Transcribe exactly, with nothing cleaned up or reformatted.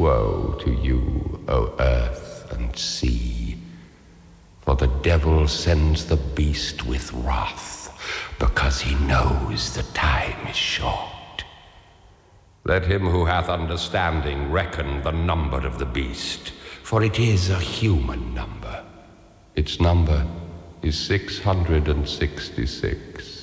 woe to you, O earth and sea. For the devil sends the beast with wrath, because he knows the time is short. Let him who hath understanding reckon the number of the beast, for it is a human number. Its number is six hundred and sixty-six.